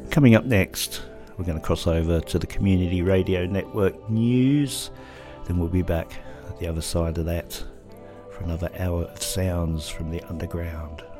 Coming up next, we're going to cross over to the Community Radio Network news. Then we'll be back at the other side of that for another hour of sounds from the underground.